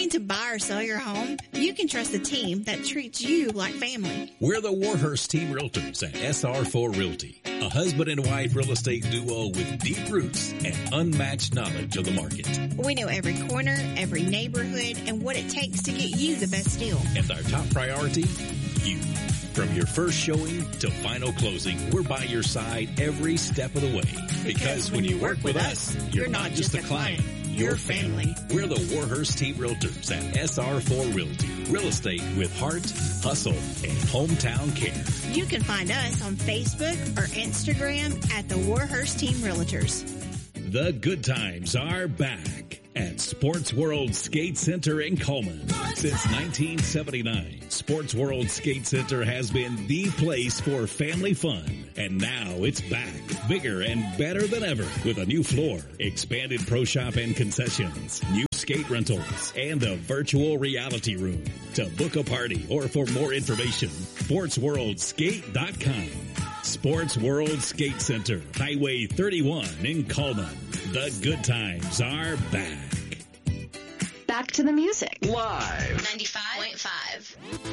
Looking to buy or sell your home? You can trust a team that treats you like family. We're the Warhurst Team Realtors at SR4 Realty, a husband and wife real estate duo with deep roots and unmatched knowledge of the market. We know every corner, every neighborhood, and what it takes to get you the best deal. And our top priority, you. From your first showing to final closing, we're by your side every step of the way. Because when you work with us, you're not just a client, you're family. We're the Warhurst Team Realtors at SR4 Realty. Real estate with heart, hustle, and hometown care. You can find us on Facebook or Instagram at the Warhurst Team Realtors. The good times are back at Sports World Skate Center in Coleman. Since 1979, Sports World Skate Center has been the place for family fun. And now it's back, bigger and better than ever, with a new floor, expanded pro shop and concessions, new skate rentals, and a virtual reality room. To book a party or for more information, sportsworldskate.com. Sports World Skate Center, Highway 31 in Coleman. The good times are back. Back to the music. Live. 95.5.